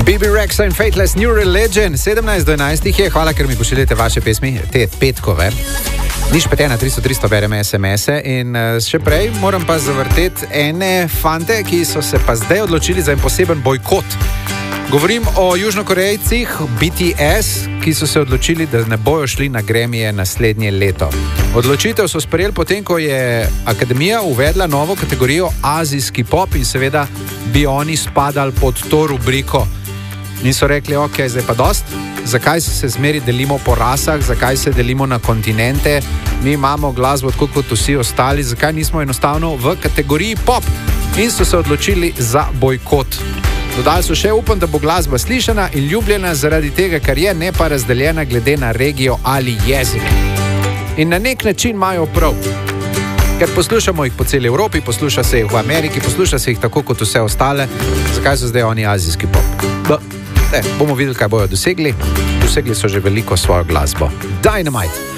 Bibi Rexa in Fateless New Religion, 17 do 11 je, hvala, ker mi pošiljate vaše pesmi, te petkove. Niš petena 300 bereme SMS-e in še prej moram pa zavrteti ene fante, ki so se pa zdaj odločili za en poseben bojkot. Govorim o Južnokorejcih BTS, ki so se odločili, da ne bojo šli na Grammyje naslednje leto. Odločitev so sprejeli potem, ko je Akademija uvedla novo kategorijo azijski pop in seveda bi oni spadali pod to rubriko. In so rekli, ok, zdaj pa dost, zakaj se zmeri delimo po rasah, zakaj se delimo na kontinente, mi imamo glasbo tako kot vsi ostali, zakaj nismo enostavno v kategoriji pop. In so se odločili za bojkot. Dodali so še, upam, da bo glasba slišana in ljubljena zaradi tega, ker je, ne pa razdeljena glede na regijo ali jezik. In na nek način imajo prav. Ker poslušamo jih po celi Evropi, posluša se jih v Ameriki, posluša se jih tako kot vse ostale, zakaj so zdaj oni azijski pop? Bomo videli, kaj bojo dosegli. Dosegli so že veliko svojo glasbo. Dynamite!